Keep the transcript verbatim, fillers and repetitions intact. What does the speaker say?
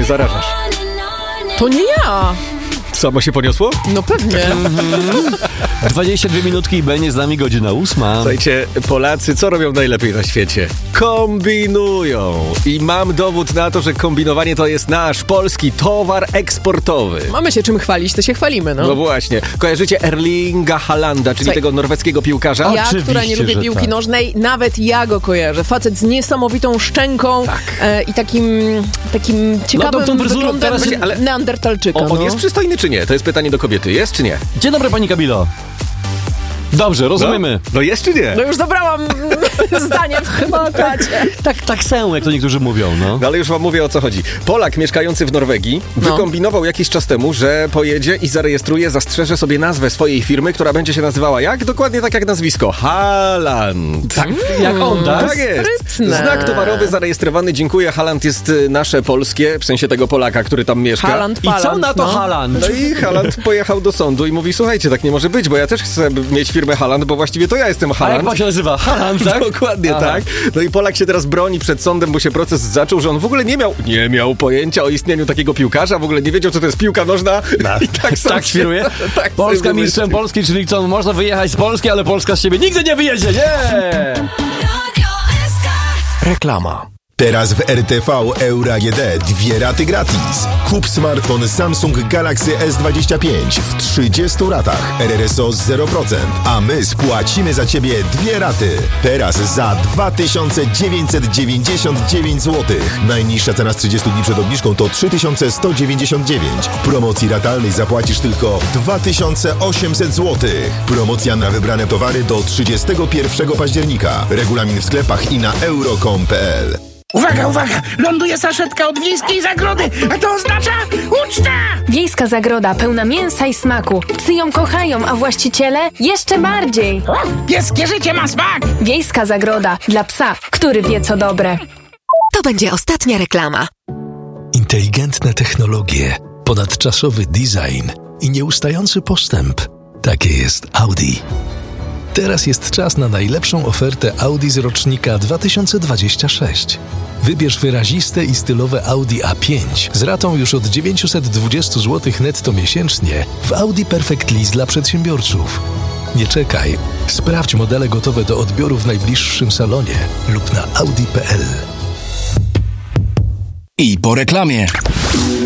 zarażasz. To nie ja. Samo się poniosło? No pewnie. dwadzieścia dwie minutki i będzie z nami godzina ósma. Słuchajcie, Polacy co robią najlepiej na świecie? Kombinują. I mam dowód na to, że kombinowanie to jest nasz polski towar eksportowy. Mamy się czym chwalić, to się chwalimy, no. No właśnie. Kojarzycie Erlinga Haalanda, czyli Słuchaj, tego norweskiego piłkarza? Ja, Oczywiście, która nie lubię że piłki tak. nożnej, nawet ja go kojarzę. Facet z niesamowitą szczęką Tak. e, i takim, takim ciekawym No, tą fryzurą wyglądem teraz się- ale- neandertalczyka. O, on no. jest przystojny czy nie? To jest pytanie do kobiety. Jest czy nie? Dzień dobry, pani Kamilo. Dobrze, rozumiemy. No jest czy nie? No już zabrałam zdanie w chyba tacie. Tak, tak samo, jak to niektórzy mówią, no. No ale już wam mówię, o co chodzi. Polak mieszkający w Norwegii No. wykombinował jakiś czas temu, że pojedzie i zarejestruje, zastrzeże sobie nazwę swojej firmy, która będzie się nazywała jak? Dokładnie tak jak nazwisko. Haaland. Tak, jak on, tak? Tak jest. Sprytne. Znak towarowy zarejestrowany. Dziękuję. Haaland jest y, nasze polskie, w sensie tego Polaka, który tam mieszka. Haaland, I co Paland, na to no. Haaland? No i Haaland pojechał do sądu i mówi, słuchajcie, tak nie może być, bo ja też chcę mieć firmę Haaland, bo właściwie to ja jestem A jak Haaland. pan się nazywa? Haaland, tak? Dokładnie Aha. tak. No i Polak się teraz broni przed sądem, bo się proces zaczął, że on w ogóle nie miał, nie miał pojęcia o istnieniu takiego piłkarza, w ogóle nie wiedział, co to jest piłka nożna. I tak, sam Tak się- świruje? tak Polska sobie mistrzem wymyślił. Polski, czyli co, można wyjechać z Polski, ale Polska z siebie nigdy nie wyjedzie, nie! Reklama. Teraz w R T V Euro A G D dwie raty gratis. Kup smartfon Samsung Galaxy S dwadzieścia pięć w trzydziestu ratach. R R S O zero procent. A my spłacimy za Ciebie dwie raty. Teraz za dwa tysiące dziewięćset dziewięćdziesiąt dziewięć złotych. Najniższa cena z trzydziestu dni przed obniżką to trzy tysiące sto dziewięćdziesiąt dziewięć. W promocji ratalnej zapłacisz tylko dwa tysiące osiemset złotych. Promocja na wybrane towary do trzydziestego pierwszego października. Regulamin w sklepach i na euro kropka com kropka p l. Uwaga, uwaga! Ląduje saszetka od wiejskiej zagrody, a to oznacza uczta! Wiejska zagroda pełna mięsa i smaku. Psy ją kochają, a właściciele jeszcze bardziej. Pieskie życie ma smak! Wiejska zagroda dla psa, który wie co dobre. To będzie ostatnia reklama. Inteligentne technologie, ponadczasowy design i nieustający postęp. Takie jest Audi. Teraz jest czas na najlepszą ofertę Audi z rocznika dwa tysiące dwudziestego szóstego. Wybierz wyraziste i stylowe Audi A pięć z ratą już od dziewięćset dwadzieścia złotych netto miesięcznie w Audi Perfect Lease dla przedsiębiorców. Nie czekaj. Sprawdź modele gotowe do odbioru w najbliższym salonie lub na audi kropka p l. I po reklamie.